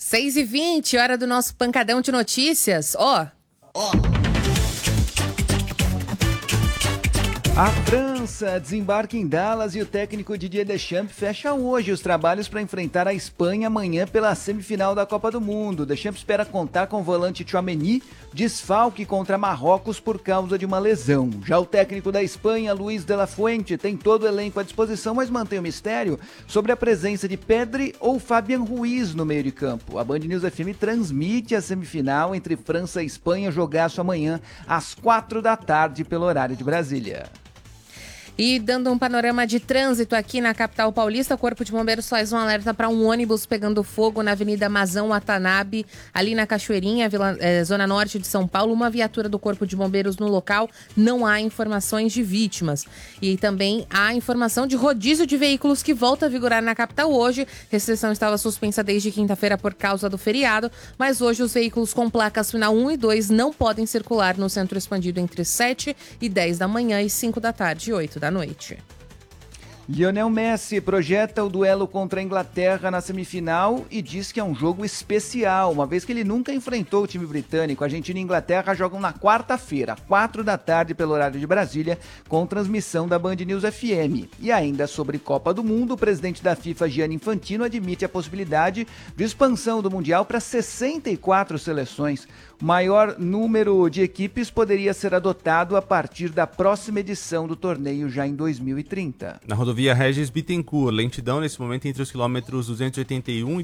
6h20, hora do nosso pancadão de notícias. A França desembarca em Dallas e o técnico Didier Deschamps fecha hoje os trabalhos para enfrentar a Espanha amanhã pela semifinal da Copa do Mundo. Deschamps espera contar com o volante Tchouaméni, desfalque contra Marrocos por causa de uma lesão. Já o técnico da Espanha, Luis de la Fuente, tem todo o elenco à disposição, mas mantém o mistério sobre a presença de Pedri ou Fabian Ruiz no meio de campo. A Band News FM transmite a semifinal entre França e Espanha, jogaço amanhã às 4h pelo horário de Brasília. E dando um panorama de trânsito aqui na capital paulista, o Corpo de Bombeiros faz um alerta para um ônibus pegando fogo na Avenida Mazão Watanabe, ali na Cachoeirinha, zona norte de São Paulo. Uma viatura do Corpo de Bombeiros no local, não há informações de vítimas. E também há informação de rodízio de veículos que volta a vigorar na capital hoje. Restrição estava suspensa desde quinta-feira por causa do feriado, mas hoje os veículos com placas final 1 e 2 não podem circular no centro expandido entre 7 e 10 da manhã e 5 da tarde e 8 da noite. Lionel Messi projeta o duelo contra a Inglaterra na semifinal e diz que é um jogo especial, uma vez que ele nunca enfrentou o time britânico. Argentina e Inglaterra jogam na quarta-feira, 4h pelo horário de Brasília, com transmissão da Band News FM. E ainda sobre Copa do Mundo, o presidente da FIFA, Gianni Infantino, admite a possibilidade de expansão do Mundial para 64 seleções. O maior número de equipes poderia ser adotado a partir da próxima edição do torneio, já em 2030. Na rodovia Regis Bittencourt, lentidão nesse momento entre os quilômetros 281 e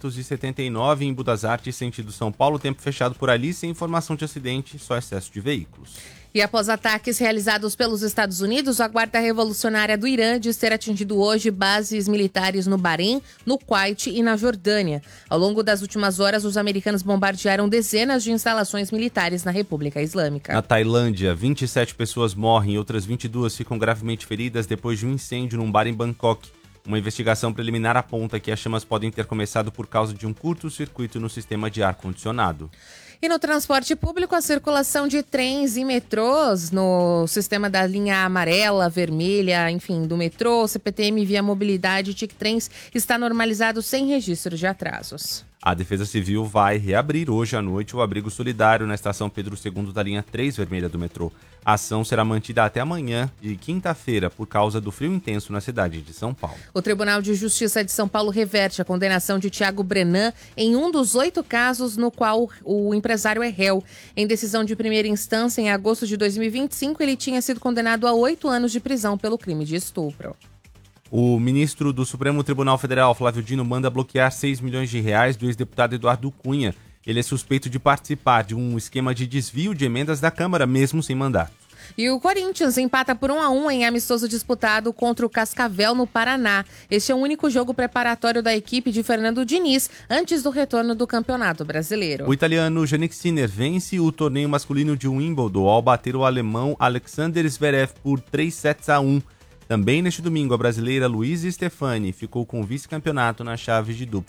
279 em Budas Artes, sentido São Paulo, tempo fechado por ali, sem informação de acidente, só excesso de veículos. E após ataques realizados pelos Estados Unidos, a Guarda Revolucionária do Irã diz ter atingido hoje bases militares no Bahrein, no Kuwait e na Jordânia. Ao longo das últimas horas, os americanos bombardearam dezenas de instalações militares na República Islâmica. Na Tailândia, 27 pessoas morrem e outras 22 ficam gravemente feridas depois de um incêndio num bar em Bangkok. Uma investigação preliminar aponta que as chamas podem ter começado por causa de um curto-circuito no sistema de ar-condicionado. E no transporte público, a circulação de trens e metrôs no sistema da linha amarela, vermelha, enfim, do metrô, CPTM Via Mobilidade, TIC-Trens, está normalizado sem registro de atrasos. A Defesa Civil vai reabrir hoje à noite o abrigo solidário na estação Pedro II da linha 3 vermelha do metrô. A ação será mantida até amanhã, de quinta-feira, por causa do frio intenso na cidade de São Paulo. O Tribunal de Justiça de São Paulo reverte a condenação de Thiago Brenan em um dos 8 casos no qual o empresário é réu. Em decisão de primeira instância, em agosto de 2025, ele tinha sido condenado a 8 anos de prisão pelo crime de estupro. O ministro do Supremo Tribunal Federal, Flávio Dino, manda bloquear 6 milhões de reais do ex-deputado Eduardo Cunha. Ele é suspeito de participar de um esquema de desvio de emendas da Câmara, mesmo sem mandato. E o Corinthians empata por 1-1 em amistoso disputado contra o Cascavel, no Paraná. Este é o único jogo preparatório da equipe de Fernando Diniz antes do retorno do Campeonato Brasileiro. O italiano Jannik Sinner vence o torneio masculino de Wimbledon ao bater o alemão Alexander Zverev por 3-1. Também neste domingo, a brasileira Luísa Stefani ficou com o vice-campeonato na chave de duplo